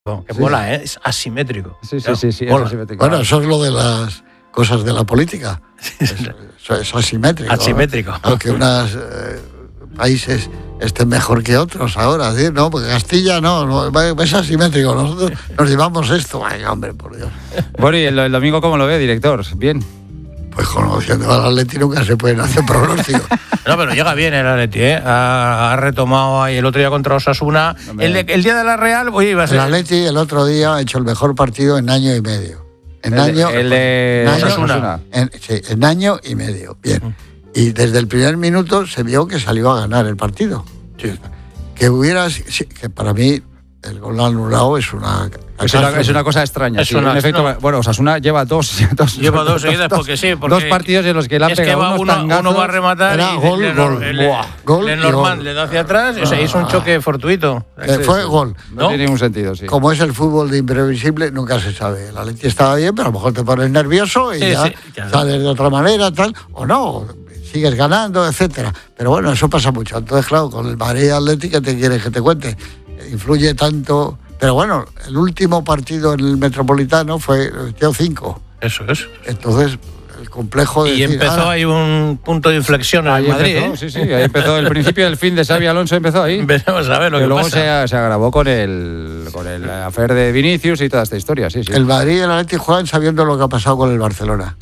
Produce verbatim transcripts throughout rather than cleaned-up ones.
Que sí. Mola, ¿eh? Es asimétrico. Sí, sí, sí, sí, es asimétrico. Bueno, eso es lo de las cosas de la política. Es, eso es asimétrico. Asimétrico. ¿no? Aunque unos eh, países estén mejor que otros ahora, ¿sí? ¿no? Porque Castilla no, no, es asimétrico. Nosotros nos llevamos esto. Ay, hombre, por Dios. Bueno, ¿y el, el domingo cómo lo ve, director? ¿Bien? Pues conociendo al Atleti nunca se pueden hacer pronósticos. No, pero llega bien el Atleti, ¿eh? Ha, ha retomado ahí el otro día contra Osasuna. El, el día de la Real, oye, iba a ser... El Atleti el otro día ha hecho el mejor partido en año y medio. En el, año... El de en Osasuna. Año, en, sí, en año y medio, bien. Y desde el primer minuto se vio que salió a ganar el partido. Sí. Que hubiera... Que para mí el gol anulado es una... Es una, es una cosa extraña. Es sí, una, en efecto, no. Bueno, Osasuna lleva dos, dos lleva dos seguidas porque sí. Porque dos partidos en los que le han pegado unos uno, tangazos. uno va a rematar Era y gol, le, gol, el, buah, gol el y Norman gol. le da hacia atrás y se hizo un choque fortuito. Eh, sí, fue sí. gol. No, ¿No? tiene ningún sentido, sí. Como es el fútbol de imprevisible, nunca se sabe. El Atleti estaba bien, pero a lo mejor te pones nervioso y sí, ya sí, claro. sales de otra manera, tal, o no, sigues ganando, etcétera. Pero bueno, eso pasa mucho. Entonces, claro, con el Madrid y Atleti, ¿qué te quieres que te cuente? Influye tanto... Pero bueno, el último partido en el Metropolitano fue metió cinco. Eso es. Entonces, el complejo de Y decir, empezó ah, ahí un punto de inflexión en Ahí Madrid, empezó, ¿eh? sí, sí, ahí empezó el principio del fin de Xabi Alonso, empezó ahí. Veremos a ver lo que que luego pasa. se, se agravó con el con el afer de Vinicius y toda esta historia, sí, sí. el Madrid y el Atleti juegan sabiendo lo que ha pasado con el Barcelona.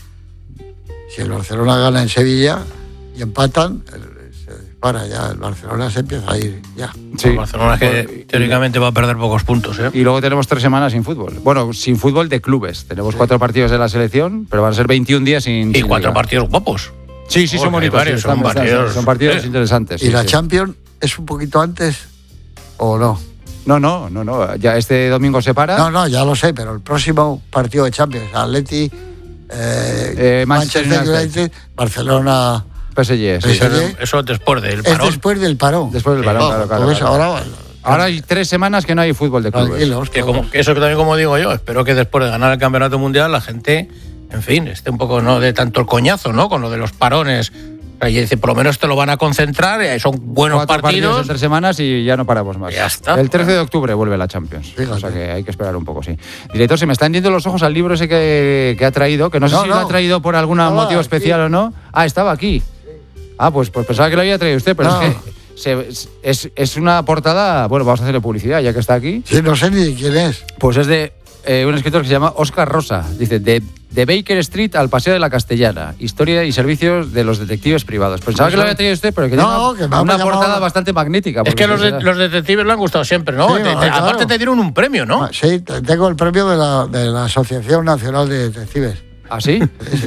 Si el Barcelona gana en Sevilla y empatan, se dispara ya, el Barcelona se empieza a ir ya. Sí. El Barcelona que teóricamente va a perder pocos puntos, ¿eh? Y luego tenemos tres semanas sin fútbol. Bueno, sin fútbol de clubes. Tenemos cuatro partidos de la selección, pero van a ser veintiún días sin. Y sin cuatro liga. partidos guapos. Sí, sí, son Joder, hay bonitos. varios, sí, son están- partidos. están- son partidos Sí. interesantes. ¿Y sí, la sí. Champions es un poquito antes o no? No, no, no, no. Ya este domingo se para. No, no, ya lo sé, pero el próximo partido de Champions, Atleti, eh, Eh, Manchester Manchester United. United, Barcelona, P S G, sí. P S G. Eso, eso después del es parón. después del parón. Después del parón, Oh, claro, claro, entonces claro. ahora, Ahora hay tres semanas que no hay fútbol de clubes. tranquilos. Que, todos. como, que eso que también como digo yo, espero que después de ganar el campeonato mundial la gente, en fin, esté un poco no de tanto el coñazo, ¿no? Con lo de los parones. Y dice, por lo menos te lo van a concentrar, eh, son buenos Cuatro partidos. en tres semanas y ya no paramos más. Ya está. El trece de octubre vuelve la Champions. Fíjate. O sea que hay que esperar un poco, sí. Director, se me están yendo los ojos al libro ese que, que ha traído, que no sé No, si no. lo ha traído por algún Estaba motivo aquí. especial o no. Ah, estaba aquí. Ah, pues, pues pensaba que lo había traído usted, pero No. es que se- es, es una portada. Bueno, vamos a hacerle publicidad ya que está aquí. Sí, no sé ni quién es. Pues es de eh, un escritor que se llama Óscar Rosa. Dice, de, de Baker Street al Paseo de la Castellana. Historia y servicios de los detectives privados. Pensaba Pues que lo no. había traído usted, pero que No, tiene una, que me ha una llamado portada la- bastante magnífica. Es porque que los, de- será- los detectives le han gustado siempre, ¿no? Sí, Te- te- claro. Aparte te dieron un premio, ¿no? Ah, sí, te- tengo el premio de la, de la Asociación Nacional de Detectives. ¿Ah, sí?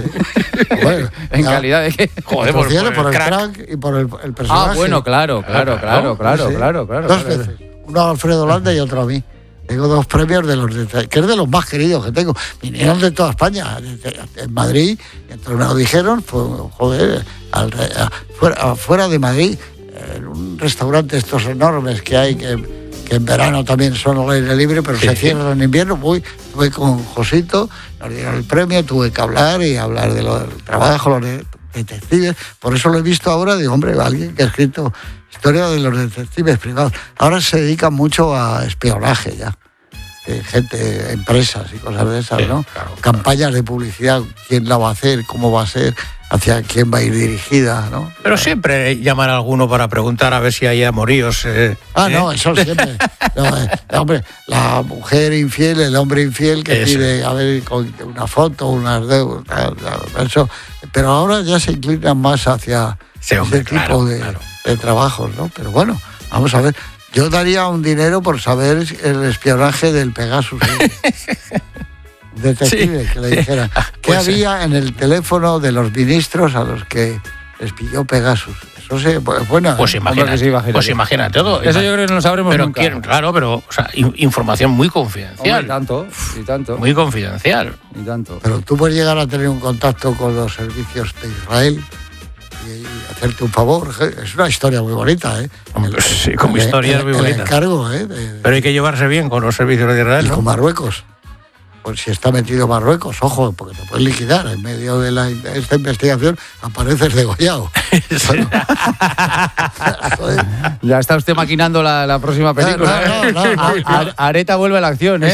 Bueno, ¿En ya, calidad de qué? Joder, por, por, cierto, por por el el crack. crack y por el, el personaje. Ah, bueno, claro, claro, claro, claro, Sí. claro, claro. Dos claro. veces. Uno a Alfredo Landa y otro a mí. Tengo dos premios de los de, que es de los más queridos que tengo. Vinieron de toda España, de- de- en Madrid, y entonces me lo dijeron, pues, joder, al, a- fuera, fuera de Madrid, en un restaurante estos enormes que hay, que, que en verano también son al aire libre, pero Sí, se sí. cierran en invierno. Voy, voy con Josito, nos dieron el premio, tuve que hablar y hablar de lo del trabajo, los de- detectives. Por eso lo he visto ahora, digo, hombre, alguien que ha escrito historia de los detectives privados. Ahora se dedican mucho a espionaje ya. Eh, gente, empresas y cosas de esas, Sí, ¿no? claro, Campañas de publicidad, quién la va a hacer, cómo va a ser, hacia quién va a ir dirigida, ¿no? Pero siempre llaman a alguno para preguntar a ver si hay amoríos. Eh, Ah, ¿eh? no, eso siempre. No, eh, hombre, la mujer infiel, el hombre infiel que Eso. pide, a ver, con una foto, unas deudas, tal, tal, eso. Pero ahora ya se inclinan más hacia Sí, hombre, ese tipo claro, de, claro. de trabajos, ¿no? Pero bueno, vamos a ver. Yo daría un dinero por saber el espionaje del Pegasus. ¿eh? Detective, Sí. que le dijera. ¿Qué Pues sí. había en el teléfono de los ministros a los que les pilló Pegasus? Eso se, pues, bueno. Pues imagínate, que sí, imagínate. pues imagínate todo. Eso yo creo que no lo sabremos pero nunca. quiero- claro, pero o sea, in- información muy Hombre, confidencial. y tanto, y tanto, Muy confidencial. y tanto. Pero tú puedes llegar a tener un contacto con los servicios de Israel y hacerte un favor. Es una historia muy bonita, ¿eh? Hombre, pues sí, como El- historia el- es muy el bonita. encargo, ¿eh? De, Pero hay que llevarse bien con los servicios de Israel, y ¿no? con Marruecos. Pues si está metido Marruecos, ojo, porque te puedes liquidar. En medio de la, esta investigación apareces degollado. Bueno. Ya está usted maquinando la, la próxima película. No, no, no, no, no. Areta vuelve a la acción, ¿eh?